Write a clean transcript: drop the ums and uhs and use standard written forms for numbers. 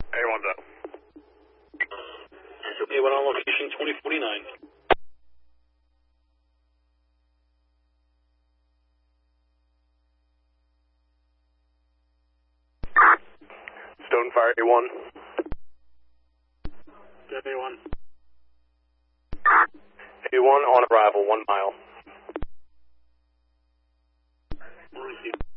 A1's up. A1 on location 2049. Stonefire A1. Jeff A1. A1 on arrival, 1 mile. Received.